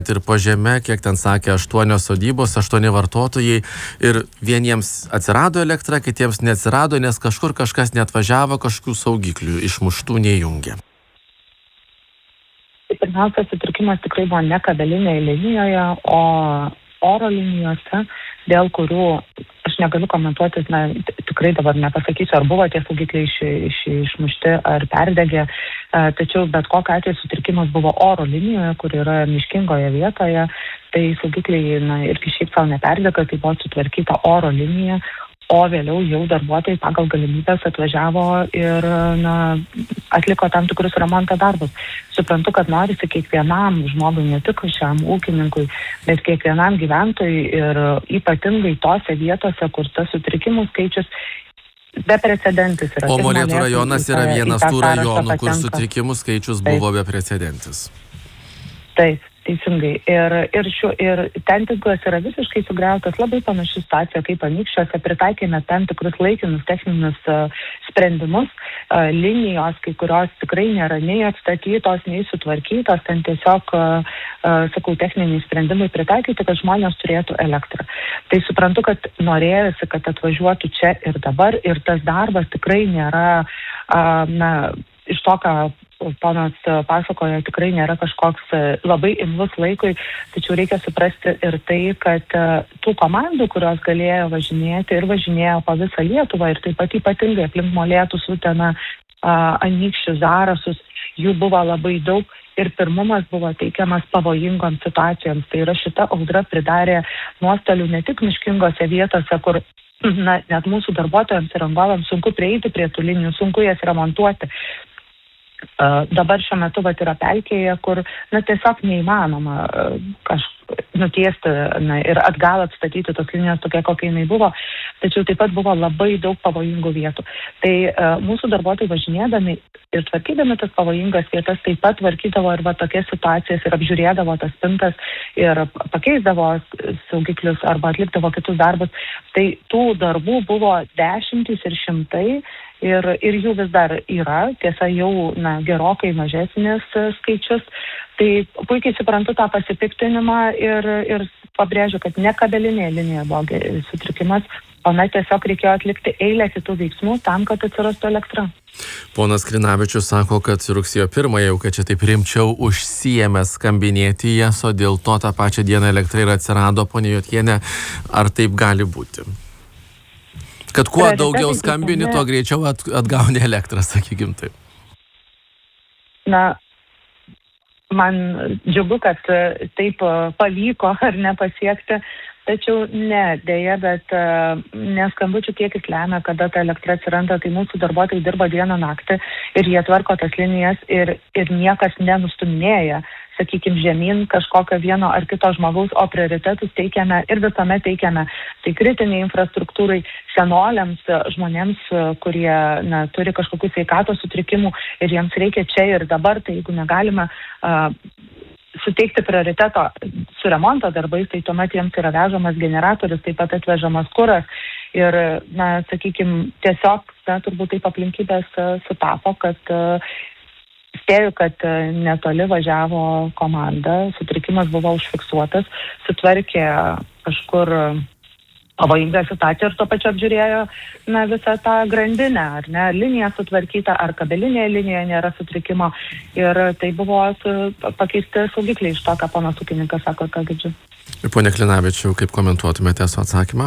ir po žeme, kiek ten sakė, 8 sodybos, 8 vartotojai ir vieniems atsirado elektra, kitiems neatsirado, nes kažkur kažkas neatvažiavo, kažkokių saugiklių išmuštų neįjungė. Pirmiausia, sutrikimas tikrai buvo ne kabelinėje linijoje, o oro linijose, dėl kurių aš negaliu komentuoti, tikrai dabar nepasakysiu, ar buvo tie saugikliai išmušti ar perdegė, tačiau bet kokiu atveju sutrikimas buvo oro linijoje, kur yra miškingoje vietoje, tai saugikliai irgi šiaip savo neperdega, tai buvo sutvarkyta oro linija, o vėliau jau darbuotojai pagal galimybės atvažiavo ir atliko tam tikrus remonto darbus. Suprantu, kad norisi kiekvienam žmogui, ne tik šiam ūkininkui, bet kiekvienam gyventojui ir ypatingai tose vietose, kur tas sutrikimų skaičius beprecedentis yra. O Molėtų rajonas yra vienas tų rajonų, kur sutrikimų skaičius buvo beprecedentis. Taip. Teisingai. Ir ten tinklas yra visiškai sugriautas, labai panaši situacija kaip Anykščiuose, pritaikėme tam tikrus laikinus techninius sprendimus, linijos, kai kurios tikrai nėra nei atstatytos, nei sutvarkytos, ten tiesiog, techniniai sprendimai pritaikyti, kad žmonės turėtų elektrą. Tai suprantu, kad norėjusi, kad atvažiuotų čia ir dabar, ir tas darbas tikrai nėra, iš to, ką ponas pasakoja, tikrai nėra kažkoks labai imlus laikui, tačiau reikia suprasti ir tai, kad tų komandų, kurios galėjo važinėti ir važinėjo po visą Lietuvą ir taip pat ypatingai aplink Molėtus, Uteną, Anykščius, Zarasus, jų buvo labai daug ir pirmumas buvo teikiamas pavojingoms situacijoms. Tai yra šita audra pridarė nuostolių ne tik miškingose vietose, kur net mūsų darbuotojams ir rangovams sunku prieiti prie tų linijų, sunku jas remontuoti. Dabar šiuo metu yra pelkėje, kur tiesiog neįmanoma nutiesti ir atgal atstatyti tos linijos tokia, kokia jinai buvo, tačiau taip pat buvo labai daug pavojingų vietų. Tai mūsų darbuotojai važinėdami ir tvarkydami tas pavojingas vietas taip pat tvarkydavo ir tokias situacijas ir apžiūrėdavo tas spintas ir pakeisdavo saugiklius arba atlikdavo kitus darbus. Tai tų darbų buvo dešimtys ir šimtai. Ir jų vis dar yra, tiesa jau gerokai mažesnis skaičius. Tai puikiai suprantu tą pasipiktinimą ir pabrėžiu, kad ne kabelinėje linijoje buvo sutrikimas, o tiesiog reikėjo atlikti eilę kitų veiksmų tam, kad atsirastų elektra. Ponas Krinavičius sako, kad rugsėjo 1 jau, kad čia taip rimčiau užsiėmė skambinėti jas, o dėl to tą pačią dieną elektra ir atsirado. Ponia Jotkiene, ar taip gali būti? Kad kuo daugiau skambini, tuo greičiau atgauni elektrą, sakykim taip. Man džiugu, kad taip pavyko ar nepasiekti, tačiau dėja, bet neskambučių kiekis lemia, kada ta elektra atsiranda, tai mūsų darbuotojai dirba dieną naktį ir jie tvarko tas linijas ir niekas nenustuminėja, sakykime, žemyn kažkokio vieno ar kito žmogaus, o prioritetus teikiame ir visuomet teikiame tai kritiniai infrastruktūrai, senoliams, žmonėms, kurie turi kažkokių sveikatos sutrikimų ir jiems reikia čia ir dabar, tai jeigu negalime suteikti prioriteto su remonto darbais, tai tuomet jiems yra vežamas generatorius, taip pat atvežamas kuras ir, sakykime, tiesiog, turbūt taip aplinkybės sutapo, kad spėju, kad netoli važiavo komanda, sutrikimas buvo užfiksuotas, sutvarkė kažkur pavojingą situaciją ir tuo pačiu apžiūrėjo visą tą grandinę, ar ne, linija sutvarkyta, ar kabelinėje linijoje nėra sutrikimo ir tai buvo pakeisti saugikliai iš to, ką ponas ūkininkas sako, ką girdžiu. Ir ponia Klinavičiau, kaip komentuotumėte su atsakymą?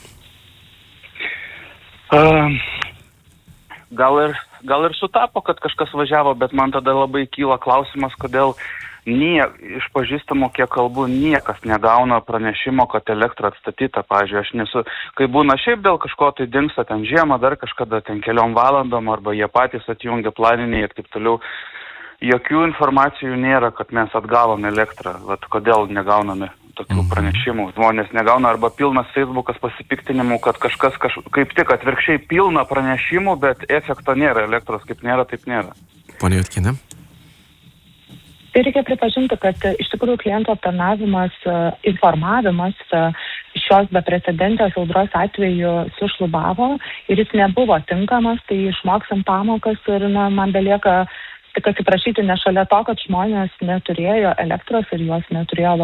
Gal ir sutapo, kad kažkas važiavo, bet man tada labai kyla klausimas, kodėl iš pažįstamų, kiek kalbų, niekas negauna pranešimo, kad elektra atstatyta. Pavyzdžiui, kai būna šiaip dėl kažko, tai dingsta ten žiemą, dar kažkada ten keliom valandom, arba jie patys atjungia planiniai ir taip toliau. Jokių informacijų nėra, kad mes atgavome elektrą. Kodėl negauname tokių pranešimų? Žmonės negauna, arba pilnas Facebookas pasipiktinimų, kad kažkas kaip tik atvirkščiai pilna pranešimų, bet efekto nėra, elektros kaip nėra, taip nėra. Ponia Jotkiene? Tai reikia pripažinti, kad iš tikrųjų klientų aptarnavimas, informavimas šios beprecedentės audros atveju sušlubavo ir jis nebuvo tinkamas, tai išmoksam pamokas ir man belieka tik atsiprašyti, ne šalia to, kad žmonės neturėjo elektros ir juos neturėjo